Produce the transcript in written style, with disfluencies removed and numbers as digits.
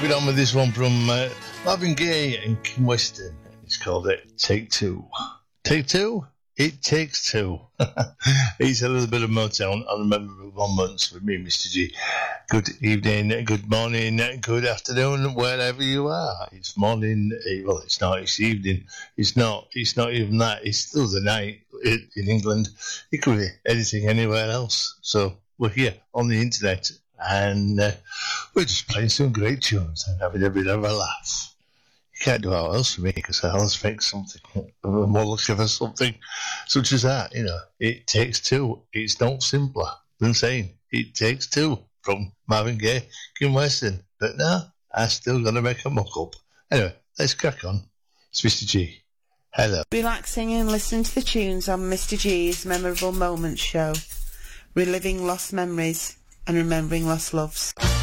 Moving on with this one from Marvin Gaye and Kim Weston. It's called Take Two. Take Two? It Takes Two. It's a little bit of Motown on Memorable Moments with me, Mr. G. Good evening, good morning, good afternoon, wherever you are. It's morning, well, it's not, it's evening. It's not even that. It's still the night in England. It could be anything anywhere else. So we're here on the internet and we're just playing some great tunes and having a bit of a laugh. Can't do how else for me because I always make something more looking for something such as that. You know, it takes two. It's not simpler than saying it takes two from Marvin Gaye, Kim Weston. But no, I still got to make a muck up. Anyway, let's crack on. It's Mr. G. Hello. Relaxing and listening to the tunes on Mr. G's Memorable Moments show, reliving lost memories and remembering lost loves.